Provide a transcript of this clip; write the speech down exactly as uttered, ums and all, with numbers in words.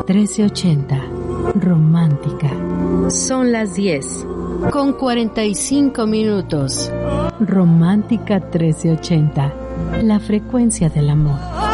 trece ochenta. Romántica. Son las diez con cuarenta y cinco minutos. Romántica trece ochenta. La frecuencia del amor.